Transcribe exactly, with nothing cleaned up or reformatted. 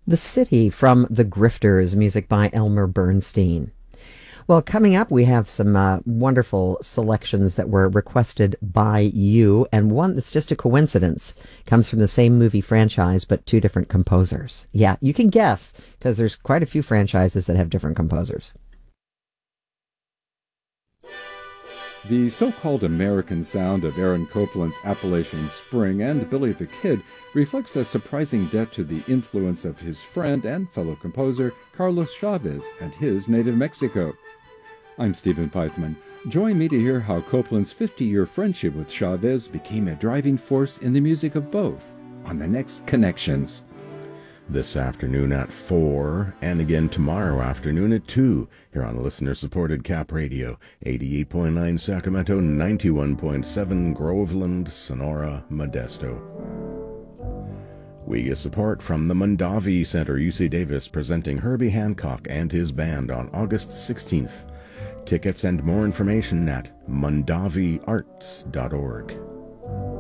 The City from The Grifters, music by Elmer Bernstein. Well, coming up, we have some uh, wonderful selections that were requested by you, and one that's just a coincidence comes from the same movie franchise, but two different composers. Yeah, you can guess, because there's quite a few franchises that have different composers. The so-called American sound of Aaron Copland's Appalachian Spring and Billy the Kid reflects a surprising debt to the influence of his friend and fellow composer Carlos Chavez and his native Mexico. I'm Stephen Pythman. Join me to hear how Copland's fifty-year friendship with Chavez became a driving force in the music of both on the next Connections. This afternoon at four, and again tomorrow afternoon at two, here on listener-supported Cap Radio, eighty-eight point nine Sacramento, ninety-one point seven Groveland, Sonora, Modesto. We get support from the Mondavi Center, U C Davis, presenting Herbie Hancock and his band on August sixteenth. Tickets and more information at mondavi arts dot org.